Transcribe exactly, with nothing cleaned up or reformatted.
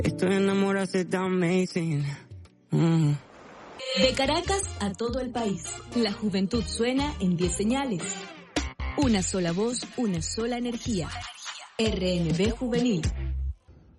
Estoy enamorado, it's amazing. Mm. De Caracas a todo el país, la juventud suena en diez señales. Una sola voz, una sola energía. R N B Juvenil.